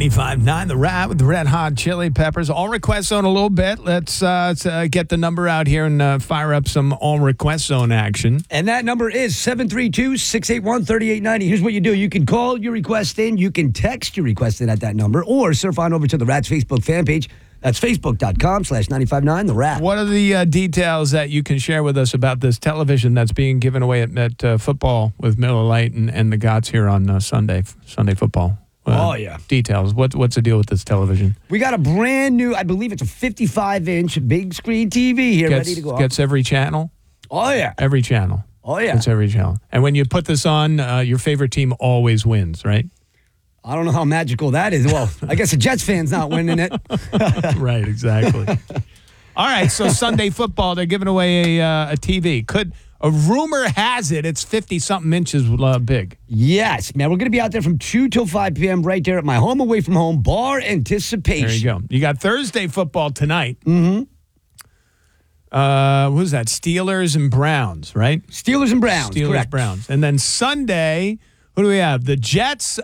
95.9 The Rat with the Red Hot Chili Peppers. All Request Zone a little bit. Let's get the number out here and fire up some All Request Zone action. And that number is 732-681-3890. Here's what you do. You can call your request in. You can text your request in at that number or surf on over to the Rat's Facebook fan page. That's facebook.com/959 The Rat. What are the details that you can share with us about this television that's being given away at football with Miller Lite and the Gots here on Sunday football? Yeah. Details. What's the deal with this television? We got a brand new, I believe it's a 55-inch big screen TV here ready to go. Gets every channel? Oh, yeah. Every channel. Oh, yeah. Gets every channel. And when you put this on, your favorite team always wins, right? I don't know how magical that is. Well, I guess a Jets fan's not winning it. Right, exactly. All right, so Sunday football, they're giving away a TV. A rumor has it's 50-something inches big. Yes, man. We're going to be out there from 2 till 5 p.m. right there at my home away from home bar Anticipation. There you go. You got Thursday football tonight. Mm-hmm. What was that? Steelers and Browns, right? Steelers and Browns, correct. Browns. And then Sunday, who do we have? The Jets,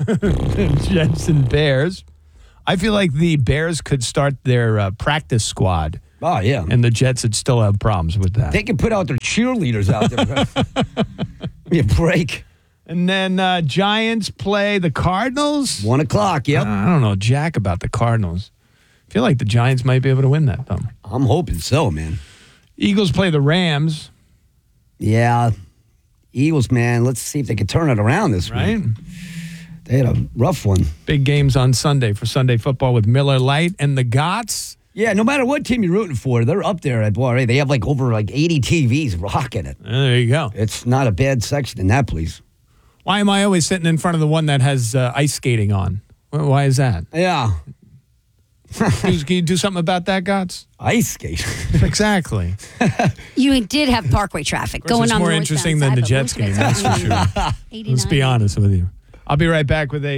Jets and Bears. I feel like the Bears could start their practice squad. Oh, yeah. And the Jets would still have problems with that. They can put out their cheerleaders out there. Give me a break. And then Giants play the Cardinals. 1 o'clock, yep. I don't know jack about the Cardinals. I feel like the Giants might be able to win that, though. I'm hoping so, man. Eagles play the Rams. Yeah. Eagles, man. Let's see if they can turn it around this week. Right? They had a rough one. Big games on Sunday for Sunday football with Miller Lite and the Gots. Yeah, no matter what team you're rooting for, they're up there at Boire. They have over 80 TVs rocking it. There you go. It's not a bad section in that place. Why am I always sitting in front of the one that has ice skating on? Why is that? Yeah. Can you do something about that, Gots? Ice skate. Exactly. You did have Parkway traffic going on. It's more interesting than the Jets game, that's for sure. Let's be honest with you. I'll be right back with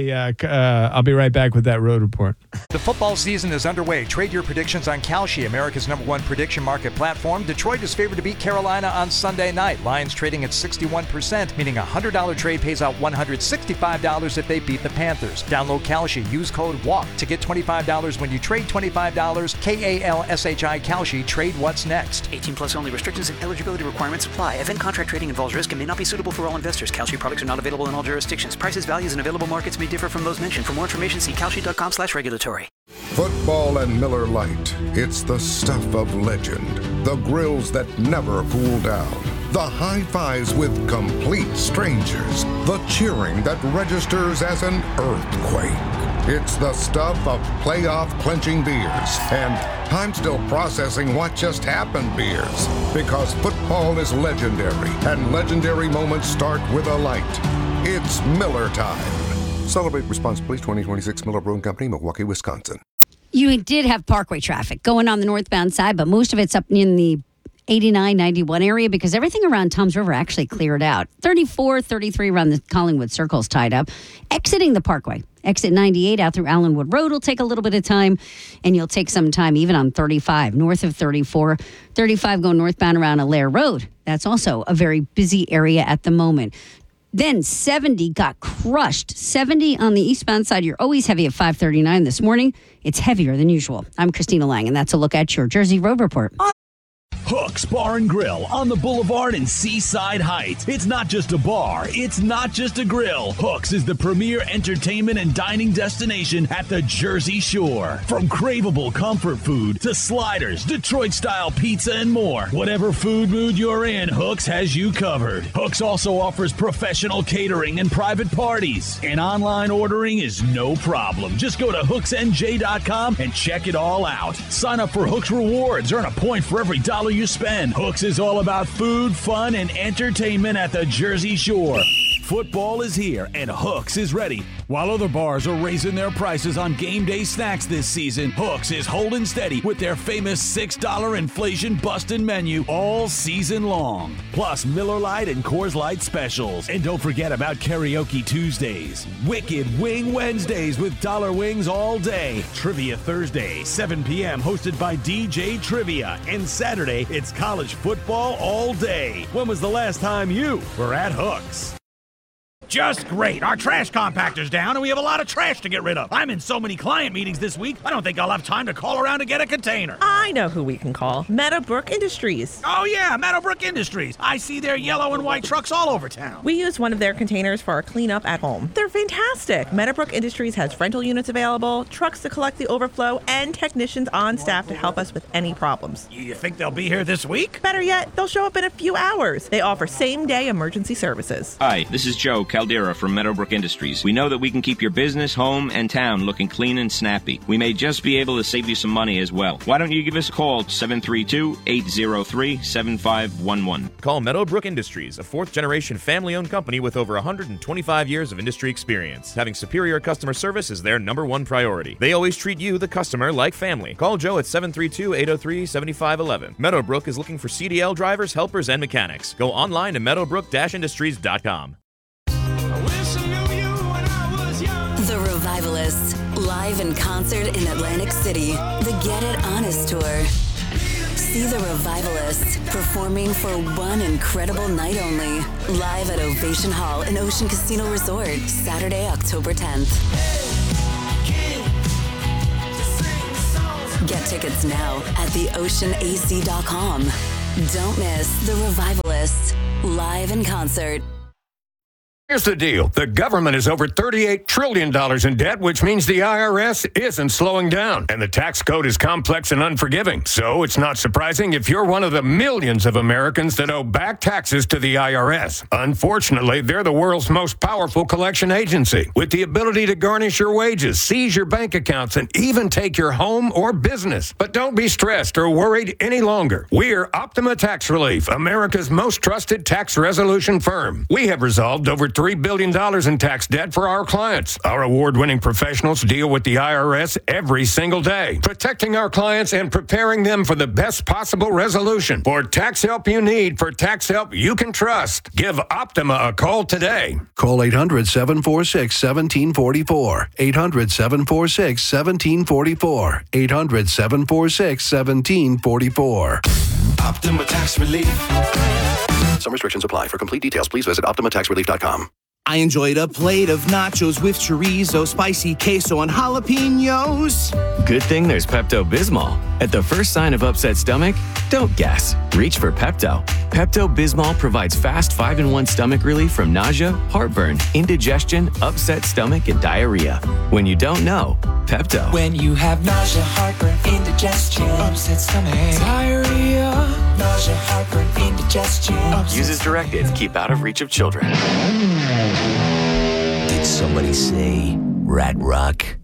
that road report. The football season is underway. Trade your predictions on Kalshi, America's #1 prediction market platform. Detroit is favored to beat Carolina on Sunday night. Lions trading at 61%, meaning a $100 trade pays out $165 if they beat the Panthers. Download Kalshi. Use code WALK to get $25 when you trade $25. KALSHI Kalshi. Trade what's next. 18 plus only. Restrictions and eligibility requirements apply. Event contract trading involves risk and may not be suitable for all investors. Kalshi products are not available in all jurisdictions. Prices, values, and available markets may differ from those mentioned. For more information, see kalshi.com/regulatory. Football and Miller Lite. It's the stuff of legend. The grills that never cool down. The high fives with complete strangers. The cheering that registers as an earthquake. It's the stuff of playoff clinching beers and I'm still processing what just happened beers. Because football is legendary and legendary moments start with a light. It's Miller time. Celebrate responsibly. 2026 Miller Brewing Company, Milwaukee, Wisconsin. You did have Parkway traffic going on the northbound side, but most of it's up in the 89, 91 area because everything around Toms River actually cleared out. 34, 33 around the Collingwood Circle's tied up. Exiting the Parkway. Exit 98 out through Allenwood Road will take a little bit of time, and you'll take some time even on 35, north of 34. 35 going northbound around Allaire Road. That's also a very busy area at the moment. Then 70 got crushed. 70 on the eastbound side. You're always heavy at 539 this morning. It's heavier than usual. I'm Christina Lang, and that's a look at your Jersey Road Report. Hooks Bar and Grill on the Boulevard in Seaside Heights. It's not just a bar. It's not just a grill. Hooks is the premier entertainment and dining destination at the Jersey Shore. From craveable comfort food to sliders, Detroit-style pizza, and more. Whatever food mood you're in, Hooks has you covered. Hooks also offers professional catering and private parties. And online ordering is no problem. Just go to hooksnj.com and check it all out. Sign up for Hooks Rewards. Earn a point for every dollar you spend. Hooks is all about food, fun, and entertainment at the Jersey Shore. Football is here, and Hooks is ready. While other bars are raising their prices on game day snacks this season, Hooks is holding steady with their famous $6 inflation-busting menu all season long. Plus Miller Lite and Coors Light specials. And don't forget about Karaoke Tuesdays, Wicked Wing Wednesdays with dollar wings all day, Trivia Thursday, 7 p.m. hosted by DJ Trivia, and Saturday, it's college football all day. When was the last time you were at Hooks? Just great. Our trash compactor's down, and we have a lot of trash to get rid of. I'm in so many client meetings this week, I don't think I'll have time to call around to get a container. I know who we can call. Meadowbrook Industries. Oh, yeah, Meadowbrook Industries. I see their yellow and white trucks all over town. We use one of their containers for our cleanup at home. They're fantastic. Meadowbrook Industries has rental units available, trucks to collect the overflow, and technicians on staff to help us with any problems. You think they'll be here this week? Better yet, they'll show up in a few hours. They offer same-day emergency services. Hi, this is Joe Caldera from Meadowbrook Industries. We know that we can keep your business, home, and town looking clean and snappy. We may just be able to save you some money as well. Why don't you give us a call, 732-803-7511. Call Meadowbrook Industries, a fourth-generation family-owned company with over 125 years of industry experience. Having superior customer service is their number one priority. They always treat you, the customer, like family. Call Joe at 732-803-7511. Meadowbrook is looking for CDL drivers, helpers, and mechanics. Go online to meadowbrook-industries.com. The Revivalists, live in concert in Atlantic City. The Get It Honest Tour. See the Revivalists performing for one incredible night only. Live at Ovation Hall in Ocean Casino Resort, Saturday, October 10th. Get tickets now at theoceanac.com. Don't miss the Revivalists, live in concert. Here's the deal. The government is over $38 trillion in debt, which means the IRS isn't slowing down. And the tax code is complex and unforgiving. So it's not surprising if you're one of the millions of Americans that owe back taxes to the IRS. Unfortunately, they're the world's most powerful collection agency, with the ability to garnish your wages, seize your bank accounts, and even take your home or business. But don't be stressed or worried any longer. We're Optima Tax Relief, America's most trusted tax resolution firm. We have resolved over $3 billion in tax debt for our clients. Our award-winning professionals deal with the IRS every single day, protecting our clients and preparing them for the best possible resolution. For tax help you need, for tax help you can trust, give Optima a call today. Call 800-746-1744. 800-746-1744. 800-746-1744. Optima Tax Relief. Some restrictions apply. For complete details, please visit OptimaTaxRelief.com. I enjoyed a plate of nachos with chorizo, spicy queso, and jalapenos. Good thing there's Pepto-Bismol. At the first sign of upset stomach, don't guess. Reach for Pepto. Pepto-Bismol provides fast 5-in-1 stomach relief from nausea, heartburn, indigestion, upset stomach, and diarrhea. When you don't know, Pepto. When you have nausea, heartburn, indigestion, upset stomach, diarrhea, nausea, heartburn, indigestion. Use as directed. Keep out of reach of children. Did somebody say rat rock?